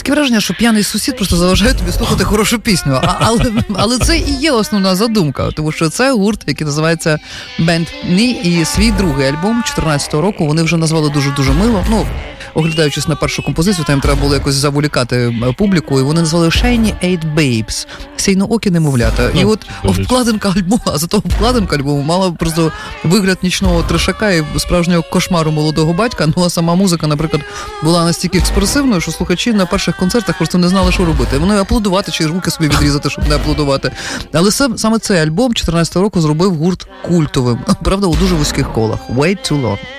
таке враження, що п'яний сусід просто заважає тобі слухати хорошу пісню. Але це і є основна задумка, тому що це гурт, який називається Bend Knee, і свій другий альбом 14-го року вони вже назвали дуже-дуже мило. Ну, оглядаючись на першу композицію, там треба було якось заволікати публіку, і вони назвали Shiny Eight Babes, сійноокі немовлята. І от обкладинка альбому, а зато обкладинка альбому мала просто вигляд нічного трешака і справжнього кошмару молодого батька. Ну, а сама музика, наприклад, була настільки експресивною, що слухачі на перших концертах просто не знали, що робити. Вони аплодувати чи руки собі відрізати, щоб не аплодувати. Але саме цей альбом 14-го року зробив гурт культовим. Правда, у дуже вузьких колах. Way Too Long.